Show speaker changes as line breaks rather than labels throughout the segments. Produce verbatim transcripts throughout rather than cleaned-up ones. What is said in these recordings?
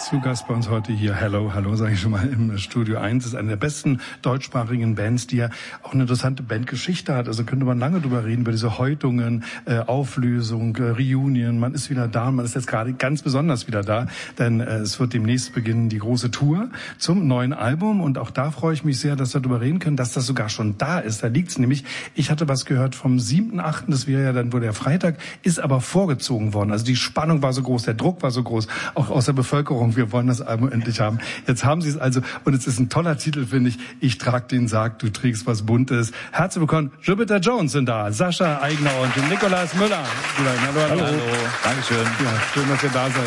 Zu Gast bei uns heute hier, hello, hallo, sage ich schon mal, im Studio eins. Ist eine der besten deutschsprachigen Bands, die ja auch eine interessante Bandgeschichte hat. Also könnte man lange drüber reden, über diese Häutungen, äh, Auflösung, äh, Reunion. Man ist wieder da und man ist jetzt gerade ganz besonders wieder da, denn äh, es wird demnächst beginnen die große Tour zum neuen Album. Und auch da freue ich mich sehr, dass wir darüber reden können, dass das sogar schon da ist. Da liegt's nämlich, ich hatte was gehört vom siebten achten, das wäre ja dann wohl der Freitag, ist aber vorgezogen worden. Also die Spannung war so groß, der Druck war so groß, auch aus der Bevölkerung. Wir wollen das Album endlich haben. Jetzt haben sie es also und es ist ein toller Titel, finde ich. Ich trag den Sarg, du trägst was Buntes. Herzlich willkommen, Jupiter Jones sind da, Sascha Aigner und Nikolaus Müller. Hallo, hallo.
Hallo. Dankeschön.
Ja, schön, dass ihr da seid.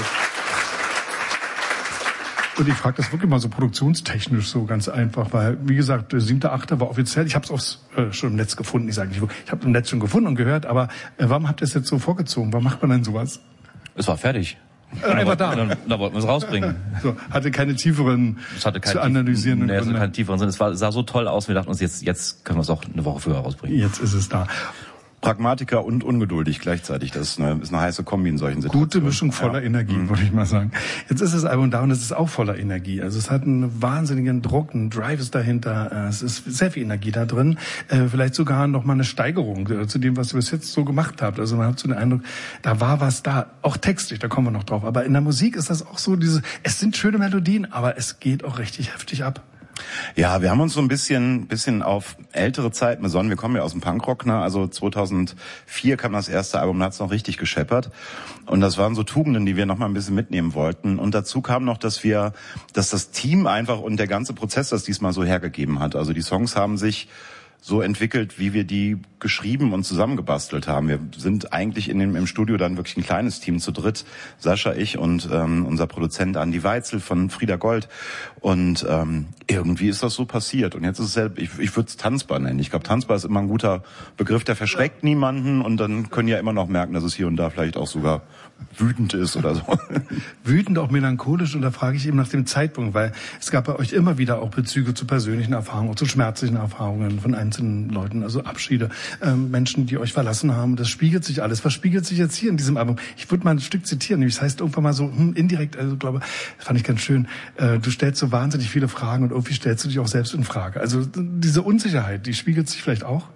Und ich frage das wirklich mal so produktionstechnisch so ganz einfach, weil, wie gesagt, der siebte achte war offiziell. Ich habe es äh, schon im Netz gefunden. Ich sage nicht, ich habe im Netz schon gefunden und gehört, aber äh, warum habt ihr es jetzt so vorgezogen? Warum macht man denn sowas?
Es war fertig.
Äh, einfach da.
Dann, da wollten wir es rausbringen.
So, hatte keine tieferen
es hatte kein
zu analysierenden
tief, nee,
Gründe.
keinen tieferen Sinn. Es war, sah so toll aus, wir dachten uns, jetzt, jetzt können wir es auch eine Woche früher rausbringen.
Jetzt ist es da.
Pragmatiker und ungeduldig gleichzeitig. Das ist eine, ist eine heiße Kombi in solchen Situationen.
Gute Mischung voller ja. Energie, mhm. würde ich mal sagen. Jetzt ist das Album da und es ist auch voller Energie. Also es hat einen wahnsinnigen Druck, ein Drive ist dahinter. Es ist sehr viel Energie da drin. Vielleicht sogar noch mal eine Steigerung zu dem, was ihr bis jetzt so gemacht habt. Also man hat so den Eindruck, da war was da. Auch textlich, da kommen wir noch drauf. Aber in der Musik ist das auch so, diese, es sind schöne Melodien, aber es geht auch richtig heftig ab.
Ja, wir haben uns so ein bisschen bisschen auf ältere Zeiten besonnen. Wir kommen ja aus dem Punkrock, ne? Also zweitausendvier kam das erste Album, da hat's noch richtig gescheppert. Und das waren so Tugenden, die wir noch mal ein bisschen mitnehmen wollten. Und dazu kam noch, dass wir, dass das Team einfach und der ganze Prozess das diesmal so hergegeben hat. Also die Songs haben sich so entwickelt, wie wir die geschrieben und zusammengebastelt haben. Wir sind eigentlich in dem, im Studio dann wirklich ein kleines Team zu dritt. Sascha, ich und ähm, unser Produzent Andi Weitzel von Frieda Gold. Und ähm, irgendwie ist das so passiert. Und jetzt ist es ja, ich, ich würde es tanzbar nennen. Ich glaube, tanzbar ist immer ein guter Begriff, der verschreckt ja. niemanden. Und dann können ja immer noch merken, dass es hier und da vielleicht auch sogar wütend ist oder so.
Wütend, auch melancholisch. Und da frage ich eben nach dem Zeitpunkt, weil es gab bei euch immer wieder auch Bezüge zu persönlichen Erfahrungen, zu schmerzlichen Erfahrungen von einzelnen Leuten, also Abschiede, ähm, Menschen, die euch verlassen haben. Das spiegelt sich alles. Was spiegelt sich jetzt hier in diesem Album? Ich würde mal ein Stück zitieren, nämlich es heißt irgendwann mal so hm, indirekt, also glaube, das fand ich ganz schön, äh, du stellst so wahnsinnig viele Fragen und irgendwie stellst du dich auch selbst in Frage. Also diese Unsicherheit, die spiegelt sich vielleicht auch?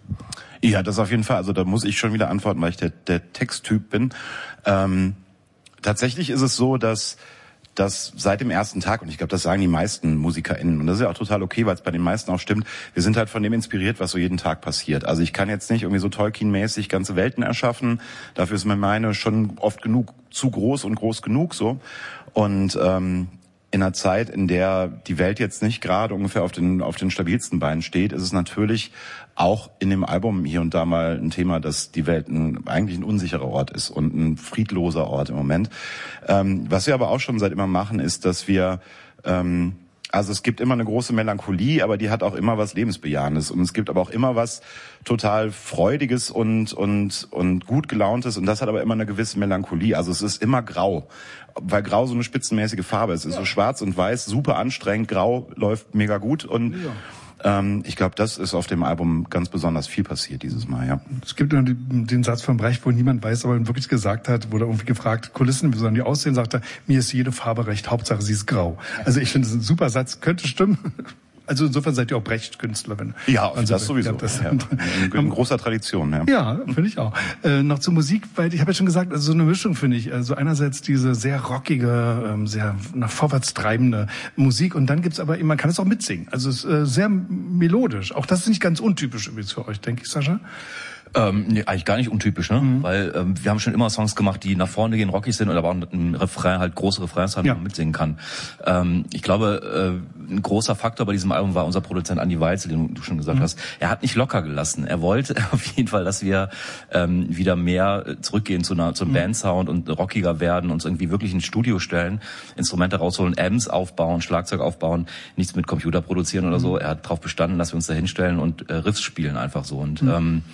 Ja, das auf jeden Fall. Also da muss ich schon wieder antworten, weil ich der, der Texttyp bin. Ähm, tatsächlich ist es so, dass dass seit dem ersten Tag, und ich glaube, das sagen die meisten MusikerInnen, und das ist ja auch total okay, weil es bei den meisten auch stimmt, wir sind halt von dem inspiriert, was so jeden Tag passiert. Also ich kann jetzt nicht irgendwie so Tolkien-mäßig ganze Welten erschaffen, dafür ist mir meine schon oft genug zu groß und groß genug so. Und ähm, in einer Zeit, in der die Welt jetzt nicht gerade ungefähr auf den auf den stabilsten Beinen steht, ist es natürlich auch in dem Album hier und da mal ein Thema, dass die Welt ein, eigentlich ein unsicherer Ort ist und ein friedloser Ort im Moment. Ähm, was wir aber auch schon seit immer machen, ist, dass wir ähm, also es gibt immer eine große Melancholie, aber die hat auch immer was Lebensbejahendes. Und es gibt aber auch immer was total Freudiges und und und gut gelauntes. Und das hat aber immer eine gewisse Melancholie. Also es ist immer grau, weil grau so eine spitzenmäßige Farbe ist. Es ist so schwarz und weiß, super anstrengend. Grau läuft mega gut. Und ja. ähm, ich glaube, das ist auf dem Album ganz besonders viel passiert dieses Mal. Ja.
Es gibt ja den Satz von Brecht, wo niemand weiß, aber er wirklich gesagt hat, wurde irgendwie gefragt, Kulissen, wie sollen die aussehen? Sagt er, mir ist jede Farbe recht, Hauptsache sie ist grau. Also ich finde, das ist ein super Satz, könnte stimmen. Also insofern seid ihr auch Brecht-Künstlerin.
Ja, das so sowieso. Ja, das ja. In, in großer Tradition. Ja,
ja finde ich auch. Äh, noch zur Musik, weil ich habe ja schon gesagt, also so eine Mischung finde ich. Also einerseits diese sehr rockige, ähm, sehr nach vorwärts treibende Musik und dann gibt's aber, man kann es auch mitsingen. Also es ist äh, sehr melodisch. Auch das ist nicht ganz untypisch übrigens für euch, denke ich, Sascha.
Ähm, nee, eigentlich gar nicht untypisch, ne? Mhm. Weil ähm, wir haben schon immer Songs gemacht, die nach vorne gehen, rockig sind und aber auch ein Refrain, halt große Refrains haben, ja. man mitsingen kann. Ähm, ich glaube, äh, ein großer Faktor bei diesem Album war unser Produzent Andi Weitzel, den du schon gesagt mhm. hast. Er hat nicht locker gelassen. Er wollte auf jeden Fall, dass wir ähm, wieder mehr zurückgehen zu einer, zum mhm. Bandsound und rockiger werden, uns irgendwie wirklich ins Studio stellen, Instrumente rausholen, Amps aufbauen, Schlagzeug aufbauen, nichts mit Computer produzieren oder mhm. so. Er hat darauf bestanden, dass wir uns da hinstellen und äh, Riffs spielen einfach so. Und mhm. ähm,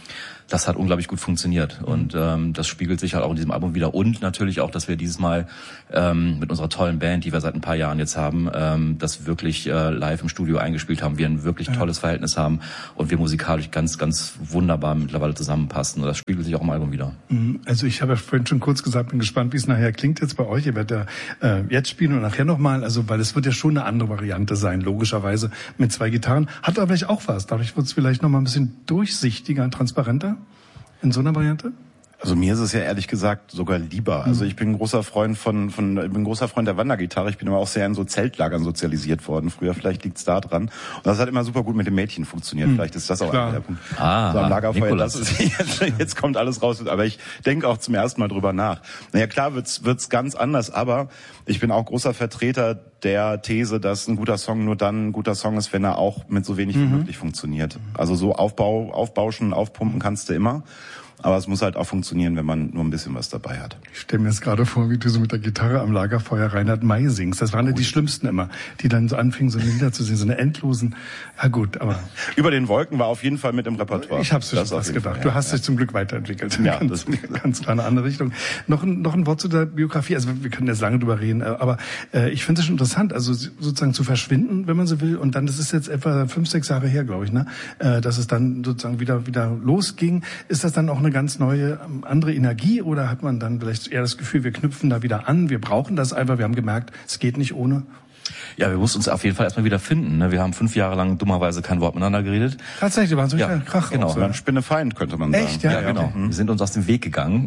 Das hat unglaublich gut funktioniert und ähm, das spiegelt sich halt auch in diesem Album wieder und natürlich auch, dass wir dieses Mal ähm, mit unserer tollen Band, die wir seit ein paar Jahren jetzt haben, ähm, das wirklich äh, live im Studio eingespielt haben, wir ein wirklich ja. tolles Verhältnis haben und wir musikalisch ganz, ganz wunderbar mittlerweile zusammenpassen und das spiegelt sich auch im Album wieder.
Also ich habe ja vorhin schon kurz gesagt, bin gespannt, wie es nachher klingt jetzt bei euch. Ihr werdet ja äh, jetzt spielen und nachher nochmal, also weil es wird ja schon eine andere Variante sein, logischerweise mit zwei Gitarren. Hat aber vielleicht auch was, dadurch wird es vielleicht nochmal ein bisschen durchsichtiger, transparenter. In so einer Variante?
Also mir ist es ja ehrlich gesagt sogar lieber. Also ich bin ein großer Freund von, von ich bin ein großer Freund der Wandergitarre. Ich bin aber auch sehr in so Zeltlagern sozialisiert worden. Früher, vielleicht liegt's da dran. Und das hat immer super gut mit den Mädchen funktioniert. Mhm. Vielleicht ist das auch einer der Punkte.
Ah,
so am Lagerfeuer. Das ist, jetzt, jetzt kommt alles raus. Aber ich denke auch zum ersten Mal drüber nach. Naja, klar wird's, wird's ganz anders. Aber ich bin auch großer Vertreter der These, dass ein guter Song nur dann ein guter Song ist, wenn er auch mit so wenig wie mhm. möglich funktioniert. Also so Aufbau, aufbauschen, aufpumpen kannst du immer. Aber es muss halt auch funktionieren, wenn man nur ein bisschen was dabei hat.
Ich stelle mir jetzt gerade vor, wie du so mit der Gitarre am Lagerfeuer Reinhard May singst. Das waren ja die schlimmsten immer, die dann so anfingen, so eine Lieder zu singen, so eine endlosen. Ja gut, aber...
Über den Wolken war auf jeden Fall mit im Repertoire.
Ich hab's dir schon fast gedacht. Fall, du hast ja, dich ja. zum Glück weiterentwickelt. Ja, ganz, das ganz klar eine andere Richtung. Noch ein, noch ein Wort zu der Biografie. Also wir können jetzt lange drüber reden, aber äh, ich finde es schon interessant, also sozusagen zu verschwinden, wenn man so will. Und dann, das ist jetzt etwa fünf, sechs Jahre her, glaube ich, ne, äh, dass es dann sozusagen wieder wieder losging. Ist das dann auch eine ganz neue andere Energie oder hat man dann vielleicht eher das Gefühl, wir knüpfen da wieder an, wir brauchen das einfach, wir haben gemerkt, es geht nicht ohne?
Ja, wir mussten uns auf jeden Fall erstmal wieder finden. Ne? Wir haben fünf Jahre lang dummerweise kein Wort miteinander geredet.
Tatsächlich, wir waren so
ja,
ein Krach.
Genau,
so ein Spinnefeind, könnte man sagen.
Echt? Ja,
ja, genau. Okay. Wir sind uns aus dem Weg gegangen.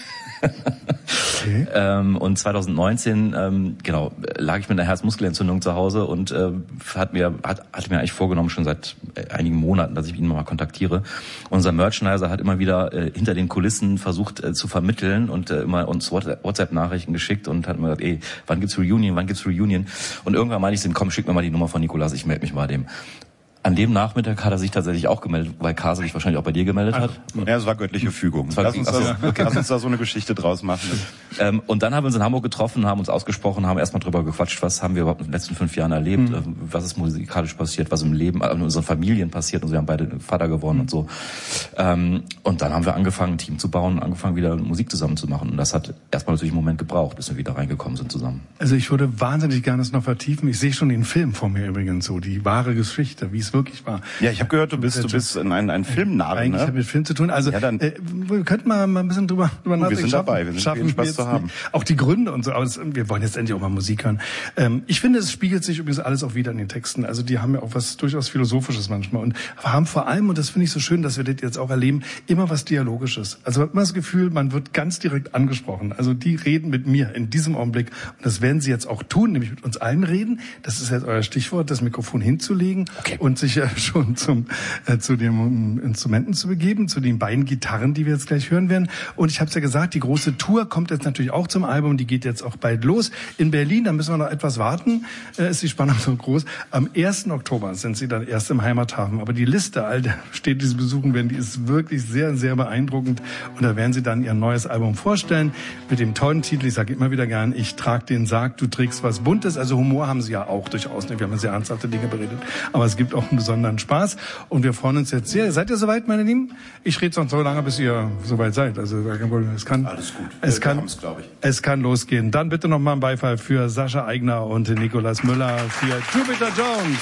Okay. ähm, und zwanzig neunzehn, ähm, genau, lag ich mit einer Herzmuskelentzündung zu Hause und äh, hat mir hat, hatte mir eigentlich vorgenommen schon seit einigen Monaten, dass ich ihn mal kontaktiere. Unser Merchandiser hat immer wieder äh, hinter den Kulissen versucht äh, zu vermitteln und äh, immer uns WhatsApp-Nachrichten geschickt und hat immer gesagt, ey, wann gibt's Reunion, wann gibt's Reunion? Und irgendwann meinte ich, komm, schick mir mal die Nummer von Nikolas, ich melde mich mal dem. An dem Nachmittag hat er sich tatsächlich auch gemeldet, weil Kase sich wahrscheinlich auch bei dir gemeldet hat.
Ja, es war göttliche Fügung. Lass uns, das, okay. Lass uns da so eine Geschichte draus machen.
Ähm, und dann haben wir uns in Hamburg getroffen, haben uns ausgesprochen, haben erstmal drüber gequatscht, was haben wir überhaupt in den letzten fünf Jahren erlebt, mhm. was ist musikalisch passiert, was im Leben, in unseren Familien passiert. Und wir haben beide Vater geworden mhm. und so. Ähm, und dann haben wir angefangen, ein Team zu bauen, angefangen wieder Musik zusammen zu machen. Und das hat erstmal natürlich einen Moment gebraucht, bis wir wieder reingekommen sind zusammen.
Also ich würde wahnsinnig gerne das noch vertiefen. Ich sehe schon den Film vor mir übrigens so, die wahre Geschichte, wie es wirklich war.
Ja, ich habe gehört, du bist du bist ein ein, ein Filmnarr, ne?
Eigentlich hat mit Film zu tun. Also ja, dann, äh, wir könnten mal, mal ein bisschen drüber drüber nachdenken.
Wir sind dabei, wir sind schaffen Spaß zu haben.
Auch die Gründe und so. Aber das, wir wollen jetzt endlich auch mal Musik hören. Ähm, ich finde, es spiegelt sich übrigens alles auch wieder in den Texten. Also die haben ja auch was durchaus Philosophisches manchmal und haben vor allem, und das finde ich so schön, dass wir das jetzt auch erleben, immer was Dialogisches. Also man hat immer das Gefühl, man wird ganz direkt angesprochen. Also die reden mit mir in diesem Augenblick und das werden sie jetzt auch tun, nämlich mit uns allen reden. Das ist jetzt euer Stichwort, das Mikrofon hinzulegen okay. und sich ja schon zum äh, zu den Instrumenten zu begeben, zu den beiden Gitarren, die wir jetzt gleich hören werden. Und ich habe es ja gesagt, die große Tour kommt jetzt natürlich auch zum Album. Die geht jetzt auch bald los in Berlin. Da müssen wir noch etwas warten. Äh, ist die Spannung so groß. Am ersten Oktober sind sie dann erst im Heimathafen. Aber die Liste all der Städte, die sie besuchen werden, die ist wirklich sehr, sehr beeindruckend. Und da werden sie dann ihr neues Album vorstellen mit dem tollen Titel. Ich sage immer wieder gern, ich trage den Sarg, du trägst was Buntes. Also Humor haben sie ja auch durchaus. Wir haben ja sehr ernsthafte Dinge beredet. Aber es gibt auch einen besonderen Spaß. Und wir freuen uns jetzt sehr. Seid ihr soweit, meine Lieben? Ich rede sonst so lange, bis ihr soweit seid. Also es kann,
alles gut.
Es kann, glaube ich. Es kann losgehen. Dann bitte noch mal einen Beifall für Sascha Aigner und Nikolas Müller für Jupiter Jones.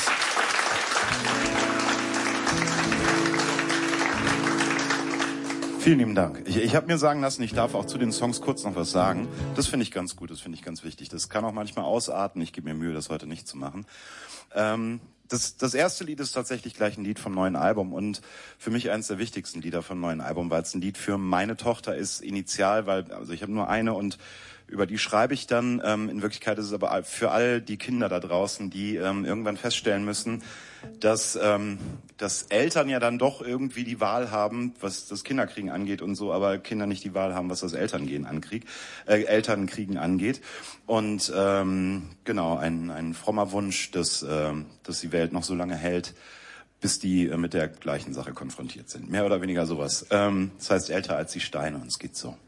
Vielen lieben Dank. Ich, ich habe mir sagen lassen, ich darf auch zu den Songs kurz noch was sagen. Das finde ich ganz gut, das finde ich ganz wichtig. Das kann auch manchmal ausarten. Ich gebe mir Mühe, das heute nicht zu machen. Ähm, Das, das erste Lied ist tatsächlich gleich ein Lied vom neuen Album und für mich eines der wichtigsten Lieder vom neuen Album, weil es ein Lied für meine Tochter ist, initial, weil also ich habe nur eine und über die schreibe ich dann. Ähm, in Wirklichkeit ist es aber für all die Kinder da draußen, die ähm, irgendwann feststellen müssen, dass, ähm, dass Eltern ja dann doch irgendwie die Wahl haben, was das Kinderkriegen angeht und so, aber Kinder nicht die Wahl haben, was das Elterngehen ankrieg, äh, Elternkriegen angeht. Und ähm, genau, ein, ein frommer Wunsch, dass, äh, dass die Welt noch so lange hält, bis die äh, mit der gleichen Sache konfrontiert sind. Mehr oder weniger sowas. Ähm, das heißt, älter als die Steine und es geht so.